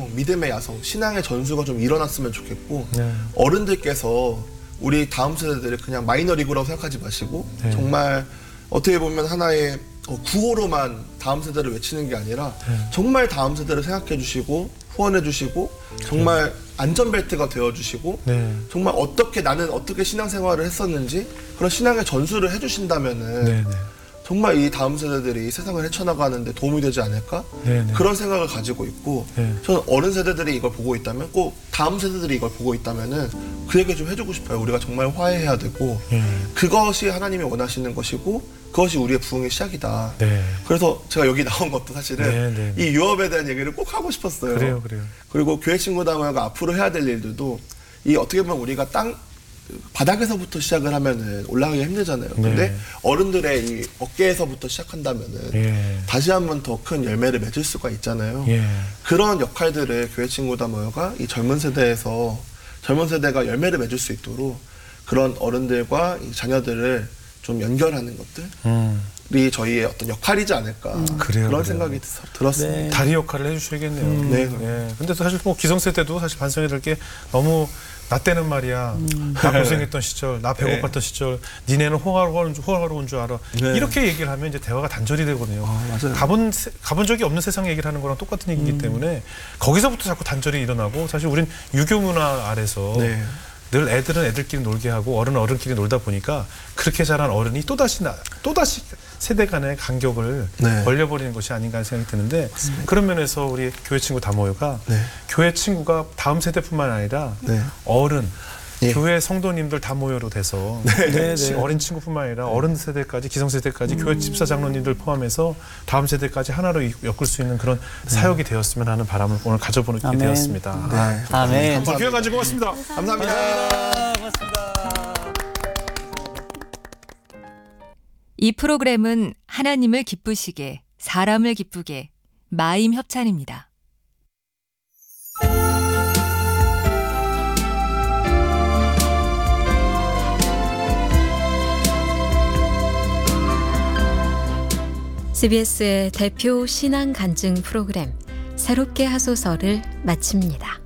믿음의 야성, 신앙의 전수가 좀 일어났으면 좋겠고 네. 어른들께서 우리 다음 세대들을 그냥 마이너리그라고 생각하지 마시고 네. 정말 어떻게 보면 하나의 구호로만 다음 세대를 외치는 게 아니라 네. 정말 다음 세대를 생각해 주시고 후원해 주시고 정말 안전벨트가 되어 주시고 네. 정말 나는 어떻게 신앙생활을 했었는지 그런 신앙의 전수를 해주신다면은 네. 네. 정말 이 다음 세대들이 세상을 헤쳐나가는데 도움이 되지 않을까? 네. 네. 그런 생각을 가지고 있고 네. 저는 어른 세대들이 이걸 보고 있다면 꼭 다음 세대들이 이걸 보고 있다면은 그 얘기 좀 해주고 싶어요. 우리가 정말 화해해야 되고 그것이 하나님이 원하시는 것이고 그것이 우리의 부흥의 시작이다. 네. 그래서 제가 여기 나온 것도 사실은 네, 네. 이 유업에 대한 얘기를 꼭 하고 싶었어요. 그래요. 그리고 교회 친구다모가 앞으로 해야 될 일들도 이 어떻게 보면 우리가 바닥에서부터 시작을 하면은 올라가기가 힘들잖아요. 근데 네. 어른들의 이 어깨에서부터 시작한다면은 예. 다시 한번 더 큰 열매를 맺을 수가 있잖아요. 예. 그런 역할들을 교회 친구다 모여가 이 젊은 세대가 열매를 맺을 수 있도록 그런 어른들과 이 자녀들을 좀 연결하는 것들이 저희의 어떤 역할이지 않을까 그런 생각이 들었습니다. 네. 다리 역할을 해주셔야겠네요. 네. 예. 근데 사실 뭐 기성세대도 사실 반성해야 될 게 너무 나 때는 말이야. 나 고생했던 시절, 나 배고팠던 시절, 니네는 호화로 온 줄 알아. 네. 이렇게 얘기를 하면 이제 대화가 단절이 되거든요. 맞아요. 가본 적이 없는 세상 얘기를 하는 거랑 똑같은 얘기이기 때문에 거기서부터 자꾸 단절이 일어나고 사실 우린 유교 문화 아래서 네. 늘 애들은 애들끼리 놀게 하고 어른은 어른끼리 놀다 보니까 그렇게 자란 어른이 또다시 세대 간의 간격을 네. 벌려버리는 것이 아닌가 하는 생각이 드는데 그런 면에서 우리 교회 친구 다모여가 네. 교회 친구가 다음 세대뿐만 아니라 네. 어른, 예. 교회 성도님들 다모여로 돼서 네. 어린 친구뿐만 아니라 어른 세대까지 기성세대까지 교회 집사 장로님들 포함해서 다음 세대까지 하나로 엮을 수 있는 그런 사역이 되었으면 하는 바람을 오늘 가져보게 아멘. 되었습니다. 네. 아멘. 귀한 간증 고맙습니다. 감사합니다. 고맙습니다. 이 프로그램은 하나님을 기쁘시게, 사람을 기쁘게, 마임 협찬입니다. CBS의 대표 신앙 간증 프로그램 새롭게 하소서를 마칩니다.